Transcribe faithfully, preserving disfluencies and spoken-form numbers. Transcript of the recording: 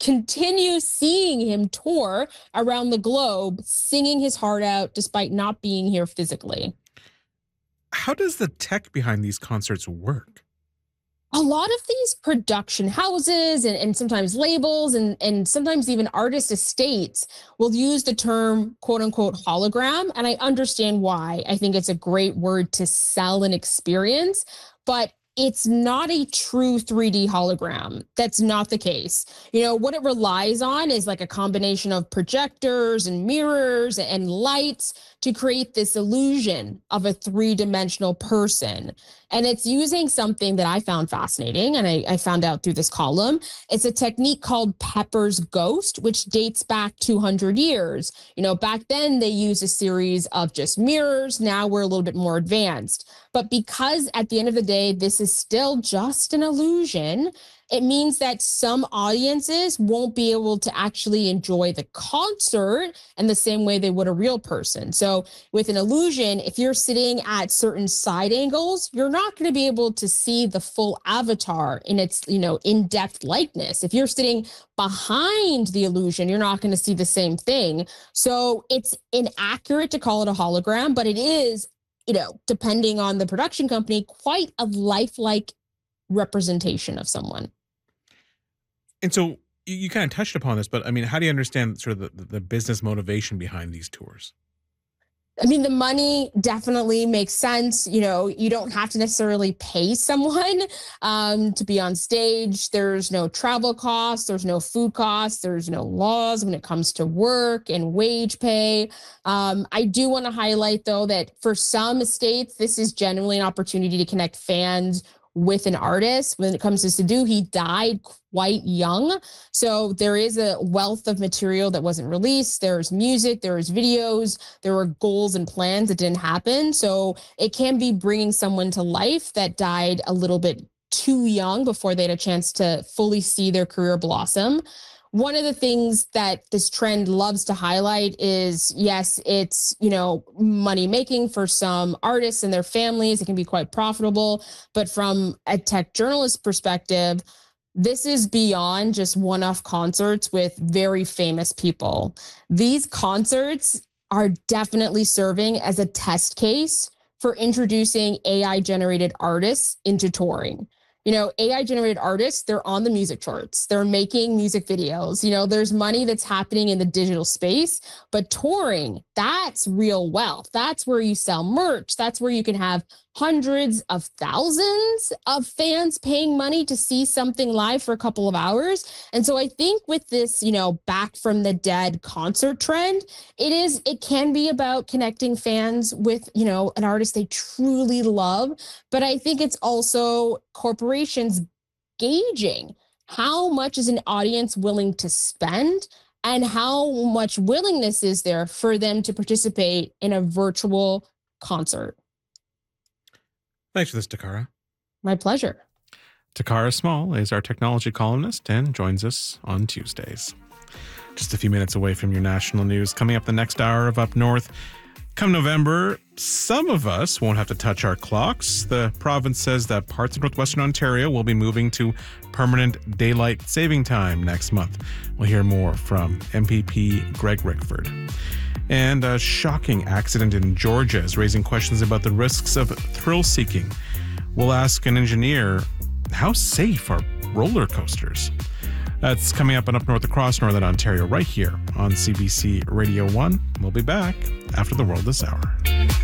continue seeing him tour around the globe, singing his heart out despite not being here physically. How does the tech behind these concerts work? A lot of these production houses and, and sometimes labels and, and sometimes even artist estates will use the term quote unquote hologram. And I understand why. I think it's a great word to sell an experience, but it's not a true three D hologram. That's not the case. You know, what it relies on is like a combination of projectors and mirrors and lights to create this illusion of a three-dimensional person. And it's using something that I found fascinating, and I, I found out through this column. It's a technique called Pepper's Ghost, which dates back two hundred years. You know, back then they used a series of just mirrors. Now we're a little bit more advanced. But because at the end of the day, this is still just an illusion, it means that some audiences won't be able to actually enjoy the concert in the same way they would a real person. So with an illusion, if you're sitting at certain side angles, you're not going to be able to see the full avatar in its, you know, in-depth likeness. If you're sitting behind the illusion, you're not going to see the same thing. So it's inaccurate to call it a hologram, but it is, you know, depending on the production company, quite a lifelike representation of someone. And so you, you kind of touched upon this, but I mean, how do you understand sort of the, the business motivation behind these tours? I mean, the money definitely makes sense. You know, you don't have to necessarily pay someone um, to be on stage. There's no travel costs. There's no food costs. There's no laws when it comes to work and wage pay. Um, I do want to highlight, though, that for some estates, this is generally an opportunity to connect fans with an artist. When it comes to Sadu, he died quite young. So there is a wealth of material that wasn't released. There's music, there's videos, there were goals and plans that didn't happen. So it can be bringing someone to life that died a little bit too young before they had a chance to fully see their career blossom. One of the things that this trend loves to highlight is, yes, it's, you know, money making for some artists and their families. It can be quite profitable. But from a tech journalist perspective, this is beyond just one-off concerts with very famous people. These concerts are definitely serving as a test case for introducing A I-generated artists into touring. You know, A I-generated artists, they're on the music charts. They're making music videos. You know, there's money that's happening in the digital space, but touring, that's real wealth. That's where you sell merch. That's where you can have hundreds of thousands of fans paying money to see something live for a couple of hours. And so I think with this, you know, back from the dead concert trend, it is, it can be about connecting fans with, you know, an artist they truly love. But I think it's also corporations gauging how much is an audience willing to spend and how much willingness is there for them to participate in a virtual concert. Thanks for this, Takara. My pleasure. Takara Small is our technology columnist and joins us on Tuesdays. Just a few minutes away from your national news. Coming up the next hour of Up North. Come November, some of us won't have to touch our clocks. The province says that parts of northwestern Ontario will be moving to permanent daylight saving time next month. We'll hear more from M P P Greg Rickford. And a shocking accident in Georgia is raising questions about the risks of thrill seeking. We'll ask an engineer, how safe are roller coasters? That's coming up and Up North across Northern Ontario right here on C B C Radio one. We'll be back after the world this hour.